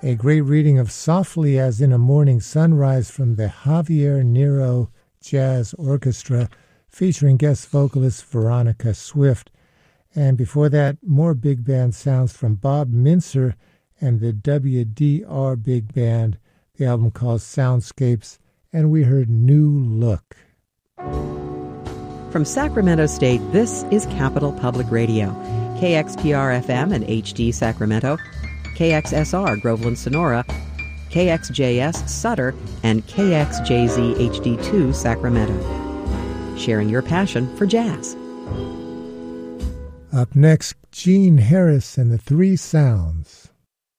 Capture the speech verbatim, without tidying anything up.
A great reading of Softly as in a Morning Sunrise from the Javier Nero Jazz Orchestra, featuring guest vocalist Veronica Swift. And before that, more big band sounds from Bob Mincer and the W D R Big Band. The album called Soundscapes, and we heard New Look. From Sacramento State, this is Capital Public Radio, K X P R F M and H D Sacramento, K X S R Groveland Sonora, K X J S Sutter, and K X J Z H D two Sacramento. Sharing your passion for jazz. Up next, Gene Harris and the Three Sounds.